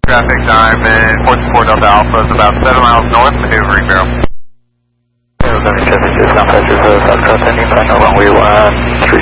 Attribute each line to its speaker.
Speaker 1: traffic, Diamond, 424 Delta Alpha is about 7 miles north, maneuvering barrel.
Speaker 2: Traffic is South Southwest, ending final runway 13.